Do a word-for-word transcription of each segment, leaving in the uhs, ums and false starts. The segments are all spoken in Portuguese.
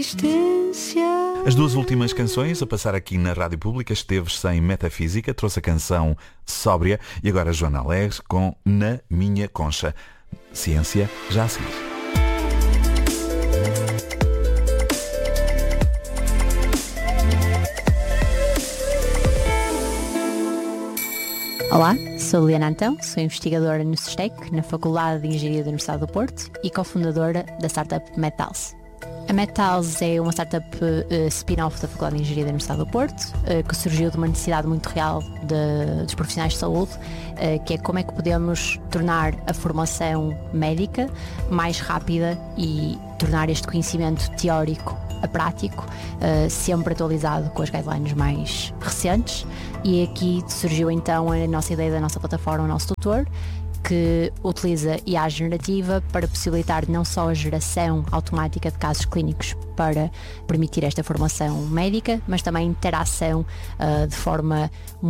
As duas últimas canções a passar aqui na Rádio Pública, Esteves em Metafísica, trouxe a canção Sóbria e agora Joana Alegre com Na Minha Concha. Ciência já a seguir. Olá, sou Liana Antão, sou investigadora no SESTEC, na Faculdade de Engenharia da Universidade do Porto e cofundadora da startup Metals. A Metals é uma startup uh, spin-off da Faculdade de Engenharia da Universidade do Porto, uh, que surgiu de uma necessidade muito real de, dos profissionais de saúde, uh, que é como é que podemos tornar a formação médica mais rápida e tornar este conhecimento teórico a prático, uh, sempre atualizado com as guidelines mais recentes. E aqui surgiu então a nossa ideia da nossa plataforma, o nosso tutor, que utiliza I A generativa para possibilitar não só a geração automática de casos clínicos para permitir esta formação médica, mas também interação uh, de forma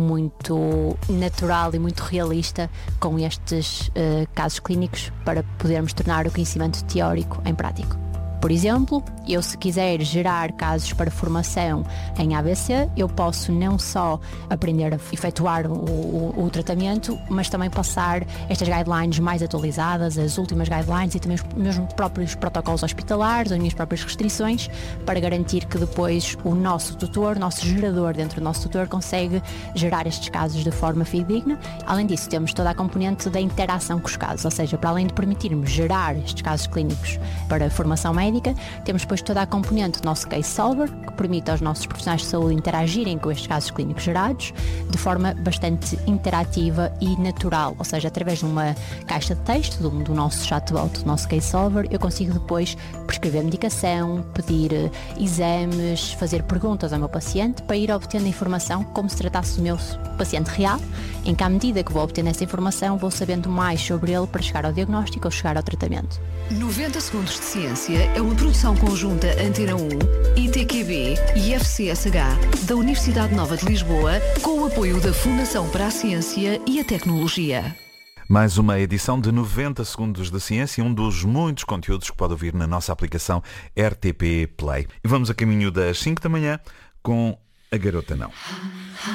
muito natural e muito realista com estes uh, casos clínicos para podermos tornar o conhecimento teórico em prático. Por exemplo, eu se quiser gerar casos para formação em A B C, eu posso não só aprender a efetuar o, o, o tratamento, mas também passar estas guidelines mais atualizadas, as últimas guidelines e também os meus próprios protocolos hospitalares, as minhas próprias restrições, para garantir que depois o nosso tutor, o nosso gerador dentro do nosso tutor consegue gerar estes casos de forma fidedigna. Além disso, temos toda a componente da interação com os casos, ou seja, para além de permitirmos gerar estes casos clínicos para formação médica, temos depois toda a componente do nosso case solver, que permite aos nossos profissionais de saúde interagirem com estes casos clínicos gerados de forma bastante interativa e natural, ou seja, através de uma caixa de texto do, do nosso chatbot, do nosso case solver, eu consigo depois prescrever medicação, pedir exames, fazer perguntas ao meu paciente para ir obtendo a informação como se tratasse do meu paciente real, em que à medida que vou obtendo essa informação vou sabendo mais sobre ele para chegar ao diagnóstico ou chegar ao tratamento. noventa segundos de ciência é uma produção conjunta Antena um, I T Q B e F C S H da Universidade Nova de Lisboa, com o apoio da Fundação para a Ciência e a Tecnologia. Mais uma edição de noventa segundos de ciência, um dos muitos conteúdos que pode ouvir na nossa aplicação R T P Play. E vamos a caminho das cinco da manhã com A Garota Não.